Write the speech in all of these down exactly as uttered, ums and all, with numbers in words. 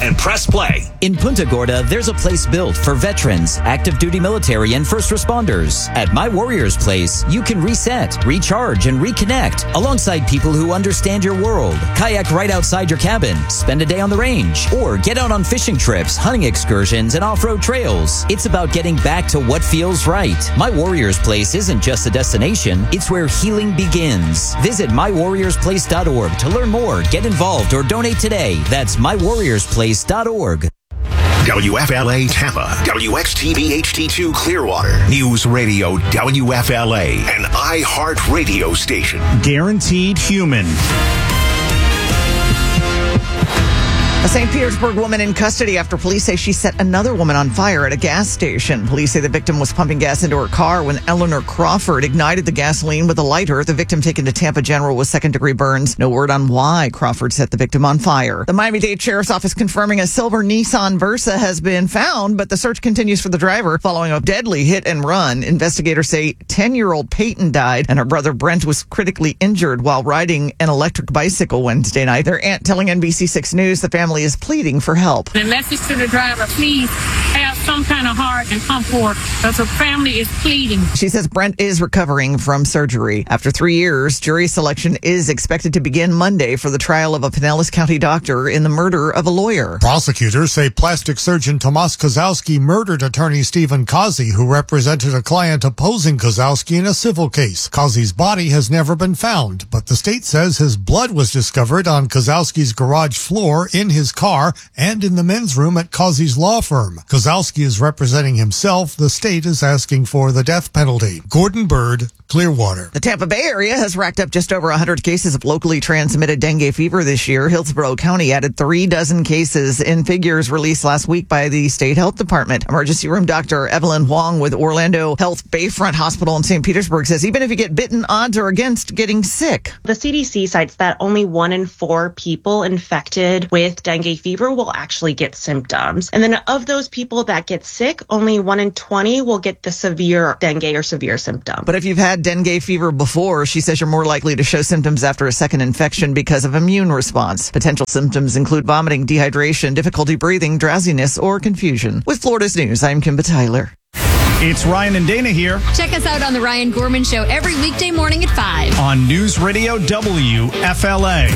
and press play. In Punta Gorda, there's a place built for veterans, active duty military, and first responders. At My Warriors Place, you can reset, recharge, and reconnect alongside people who understand your world. Kayak right outside your cabin, spend a day on the range, or get out on fishing trips, hunting excursions, and off-road trails. It's about getting back to what feels right. My Warriors Place isn't just a destination, it's where healing begins. Visit my warriors place dot org to learn more, get involved, or donate today. That's my warriors place dot org. W F L A Tampa, W X T V H D two Clearwater, News Radio W F L A, an iHeart radio station. Guaranteed human. A Saint Petersburg woman in custody after police say she set another woman on fire at a gas station. Police say the victim was pumping gas into her car when Eleanor Crawford ignited the gasoline with a lighter. The victim taken to Tampa General with second-degree burns. No word on why Crawford set the victim on fire. The Miami-Dade Sheriff's Office confirming a silver Nissan Versa has been found, but the search continues for the driver following a deadly hit and run. Investigators say ten-year-old Peyton died and her brother Brent was critically injured while riding an electric bicycle Wednesday night. Their aunt telling N B C six News the family is pleading for help. The message to the driver, please have some kind of heart and come forward because her family is pleading. She says Brent is recovering from surgery. After three years, jury selection is expected to begin Monday for the trial of a Pinellas County doctor in the murder of a lawyer. Prosecutors say plastic surgeon Tomas Kozowski murdered attorney Stephen Kazi, who represented a client opposing Kozowski in a civil case. Kazi's body has never been found, but the state says his blood was discovered on Kozowski's garage floor, in his car, and in the men's room at Kazi's law firm. Kozowski is representing himself. The state is asking for the death penalty. Gordon Bird, Clearwater. The Tampa Bay area has racked up just over one hundred cases of locally transmitted dengue fever this year. Hillsborough County added three dozen cases in figures released last week by the state health department. Emergency room doctor Evelyn Huang with Orlando Health Bayfront Hospital in Saint Petersburg says even if you get bitten, odds are against getting sick. The C D C cites that only one in four people infected with dengue fever will actually get symptoms. And then of those people that get sick, only one in twenty will get the severe dengue or severe symptom. But if you've had dengue fever before, she says you're more likely to show symptoms after a second infection because of immune response. Potential symptoms include vomiting, dehydration, difficulty breathing, drowsiness, or confusion. With Florida's News, I'm Kimba Tyler. It's Ryan and Dana here. Check us out on the Ryan Gorman Show every weekday morning at five. On News Radio W F L A.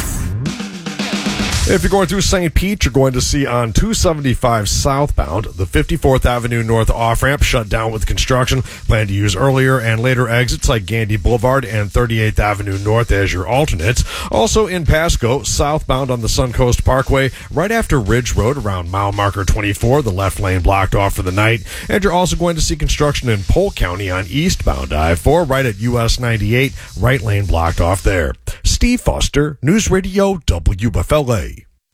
If you're going through Saint Pete, you're going to see on two seventy-five southbound, the fifty-fourth Avenue North off-ramp shut down with construction. Plan to use earlier and later exits like Gandy Boulevard and thirty-eighth Avenue North as your alternates. Also in Pasco, southbound on the Suncoast Parkway, right after Ridge Road around mile marker twenty-four, the left lane blocked off for the night. And you're also going to see construction in Polk County on eastbound I four, right at U S ninety-eight, right lane blocked off there. Steve Foster, News Radio W F L A.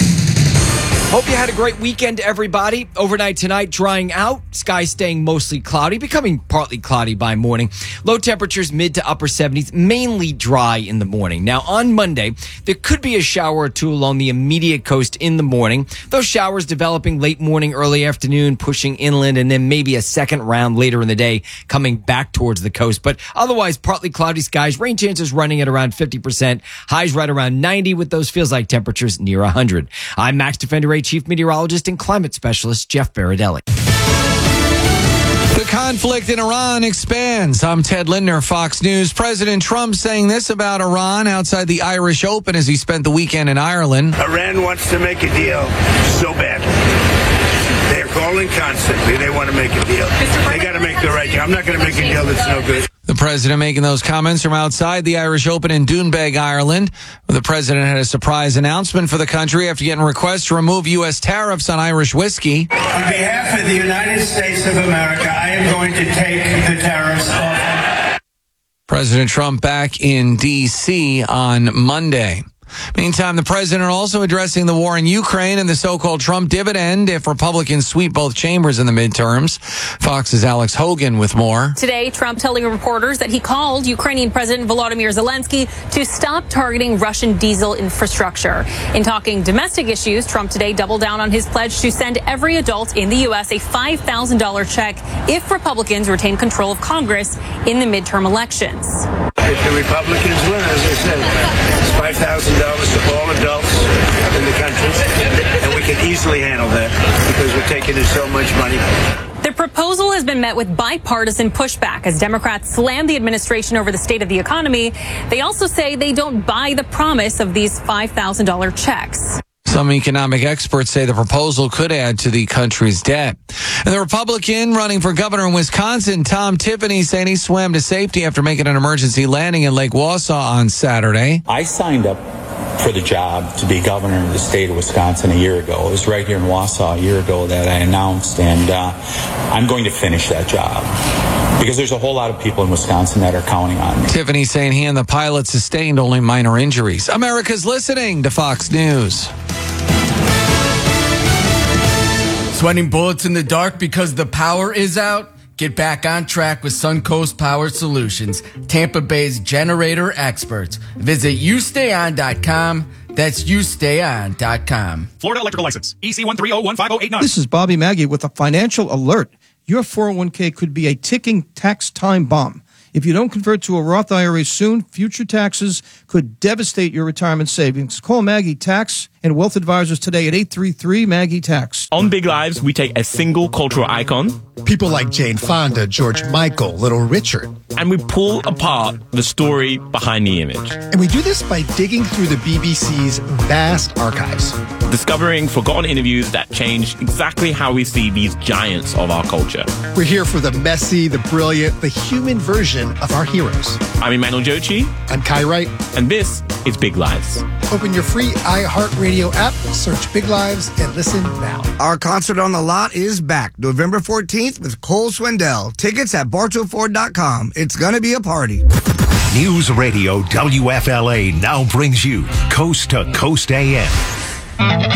Hope you had a great weekend, everybody. Overnight tonight, drying out. Skies staying mostly cloudy, becoming partly cloudy by morning. Low temperatures mid to upper seventies, mainly dry in the morning. Now, on Monday, there could be a shower or two along the immediate coast in the morning. Those showers developing late morning, early afternoon, pushing inland, and then maybe a second round later in the day coming back towards the coast. But otherwise, partly cloudy skies. Rain chances running at around fifty percent. Highs right around ninety with those feels-like temperatures near one hundred. I'm Max Defender Chief Meteorologist and Climate Specialist Jeff Baradelli. The conflict in Iran expands. I'm Ted Lindner, Fox News. President Trump saying this about Iran outside the Irish Open as he spent the weekend in Ireland. Iran wants to make a deal so badly. They're calling constantly. They want to make a deal. They got to make the right deal. I'm not going to make a deal that's no good. The president making those comments from outside the Irish Open in Doonbeg, Ireland. The president had a surprise announcement for the country after getting requests to remove U S tariffs on Irish whiskey. On behalf of the United States of America, I am going to take the tariffs off. President Trump back in D C on Monday. Meantime, the president also addressing the war in Ukraine and the so-called Trump dividend if Republicans sweep both chambers in the midterms. Fox's Alex Hogan with more. Today, Trump telling reporters that he called Ukrainian President Volodymyr Zelensky to stop targeting Russian diesel infrastructure. In talking domestic issues, Trump today doubled down on his pledge to send every adult in the U S a five thousand dollars check if Republicans retain control of Congress in the midterm elections. If the Republicans win, as I said, it's five thousand dollars to all adults in the country, and we can easily handle that because we're taking in so much money. The proposal has been met with bipartisan pushback as Democrats slam the administration over the state of the economy. They also say they don't buy the promise of these five thousand dollars checks. Some economic experts say the proposal could add to the country's debt. And the Republican running for governor in Wisconsin, Tom Tiffany, saying he swam to safety after making an emergency landing in Lake Wausau on Saturday. I signed up for the job to be governor of the state of Wisconsin a year ago. It was right here in Wausau a year ago that I announced, and uh, I'm going to finish that job because there's a whole lot of people in Wisconsin that are counting on me. Tiffany saying he and the pilot sustained only minor injuries. America's listening to Fox News. Sweating bullets in the dark because the power is out? Get back on track with Suncoast Power Solutions, Tampa Bay's generator experts. Visit you stay on dot com. That's you stay on dot com. Florida Electrical License, E C one three zero one five zero eight nine. This is Bobby Maggie with a financial alert. Your four oh one k could be a ticking tax time bomb. If you don't convert to a Roth I R A soon, future taxes could devastate your retirement savings. Call Maggie Tax and Wealth Advisors today at eight three three Maggie Tax. On Big Lives, we take a single cultural icon, people like Jane Fonda, George Michael, Little Richard, and we pull apart the story behind the image. And we do this by digging through the B B C's vast archives, discovering forgotten interviews that change exactly how we see these giants of our culture. We're here for the messy, the brilliant, the human version of our heroes. I'm Emmanuel Jochi. I'm Kai Wright. And this is Big Lives. Open your free iHeartRadio app, search Big Lives, and listen now. Our concert on the lot is back November fourteenth with Cole Swindell. Tickets at bartow ford dot com. It's going to be a party. News Radio W F L A now brings you Coast to Coast A M.